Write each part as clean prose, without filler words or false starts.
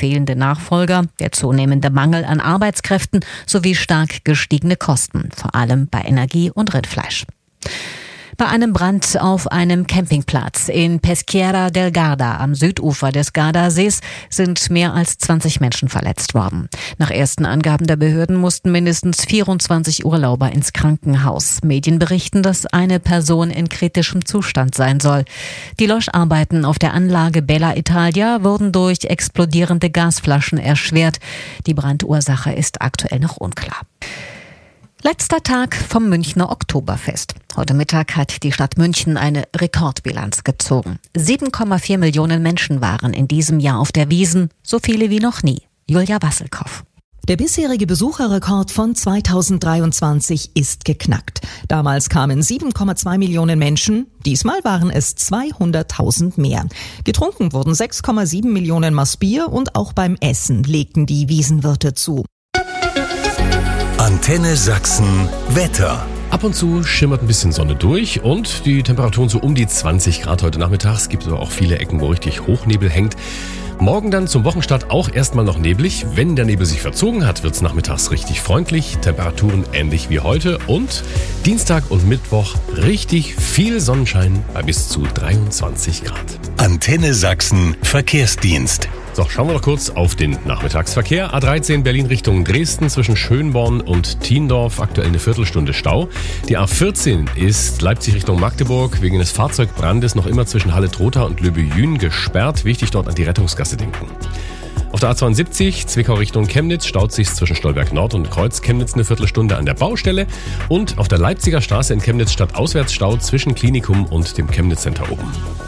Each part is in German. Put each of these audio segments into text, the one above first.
fehlende Nachfolger, der zunehmende Mangel an Arbeitskräften sowie stark gestiegene Kosten, vor allem bei Energie und Rindfleisch. Bei einem Brand auf einem Campingplatz in Peschiera del Garda am Südufer des Gardasees sind mehr als 20 Menschen verletzt worden. Nach ersten Angaben der Behörden mussten mindestens 24 Urlauber ins Krankenhaus. Medien berichten, dass eine Person in kritischem Zustand sein soll. Die Löscharbeiten auf der Anlage Bella Italia wurden durch explodierende Gasflaschen erschwert. Die Brandursache ist aktuell noch unklar. Letzter Tag vom Münchner Oktoberfest. Heute Mittag hat die Stadt München eine Rekordbilanz gezogen. 7,4 Millionen Menschen waren in diesem Jahr auf der Wiesn, so viele wie noch nie. Julia Wasselkow. Der bisherige Besucherrekord von 2023 ist geknackt. Damals kamen 7,2 Millionen Menschen, diesmal waren es 200.000 mehr. Getrunken wurden 6,7 Millionen Maß Bier und auch beim Essen legten die Wiesenwirte zu. Antenne Sachsen Wetter. Ab und zu schimmert ein bisschen Sonne durch und die Temperaturen so um die 20 Grad heute Nachmittag. Es gibt aber auch viele Ecken, wo richtig Hochnebel hängt. Morgen dann zum Wochenstart auch erstmal noch neblig. Wenn der Nebel sich verzogen hat, wird es nachmittags richtig freundlich. Temperaturen ähnlich wie heute. Und Dienstag und Mittwoch richtig viel Sonnenschein bei bis zu 23 Grad. Antenne Sachsen Verkehrsdienst. So, schauen wir noch kurz auf den Nachmittagsverkehr. A13 Berlin Richtung Dresden zwischen Schönborn und Thiendorf. Aktuell eine Viertelstunde Stau. Die A14 ist Leipzig Richtung Magdeburg wegen des Fahrzeugbrandes noch immer zwischen Halle-Trotha und Löbejün gesperrt. Wichtig, dort an die Rettungsgasse denken. Auf der A72 Zwickau Richtung Chemnitz staut sich zwischen Stolberg Nord und Kreuz Chemnitz eine Viertelstunde an der Baustelle. Und auf der Leipziger Straße in Chemnitz Stadtauswärtsstau zwischen Klinikum und dem Chemnitz Center oben.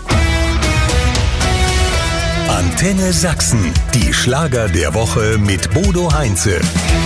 Antenne Sachsen, die Schlager der Woche mit Bodo Heinze.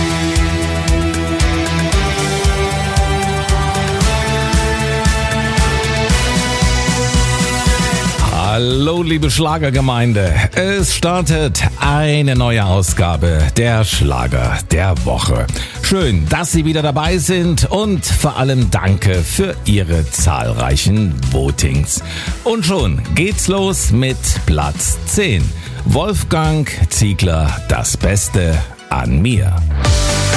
Hallo liebe Schlagergemeinde, es startet eine neue Ausgabe der Schlager der Woche. Schön, dass Sie wieder dabei sind und vor allem danke für Ihre zahlreichen Votings. Und schon geht's los mit Platz 10. Wolfgang Ziegler, das Beste an mir.